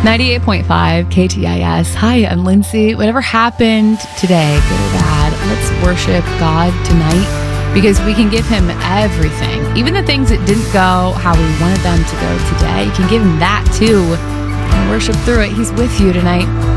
98.5 KTIS. Hi, I'm Lindsay. Whatever happened today, good or bad, let's worship God tonight because we can give him everything. Even the things that didn't go how we wanted them to go today, you can give him that too and worship through it. He's with you tonight.